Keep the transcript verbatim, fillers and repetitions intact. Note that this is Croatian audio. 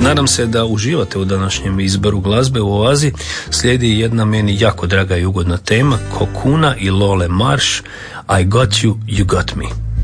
Nadam se da uživate u današnjem izboru glazbe u Oazi. Slijedi jedna meni jako draga i ugodna tema, Kokuna i Lole Marš, I Got You, You Got Me.